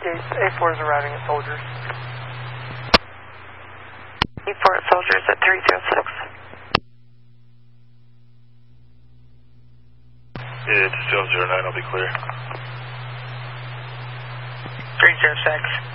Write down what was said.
A4 is arriving at Soldiers. A4 at Soldiers at 306. It's 209, I'll be clear. 306.